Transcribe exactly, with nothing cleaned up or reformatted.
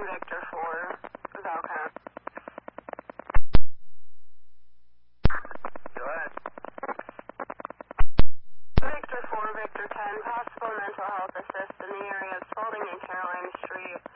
Victor four, Valcon. Go ahead. Victor four, Victor ten, possible mental health assist in the area of Spalding and Caroline Street.